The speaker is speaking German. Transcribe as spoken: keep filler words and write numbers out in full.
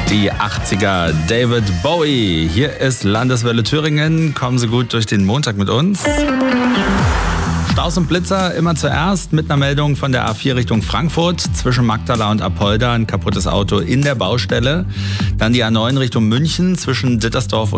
Die achtziger, David Bowie. Hier ist Landeswelle Thüringen. Kommen Sie gut durch den Montag mit uns. Staus und Blitzer immer zuerst mit einer Meldung von der A vier Richtung Frankfurt. Zwischen Magdala und Apolda ein kaputtes Auto in der Baustelle. Dann die A neun Richtung München zwischen Dittersdorf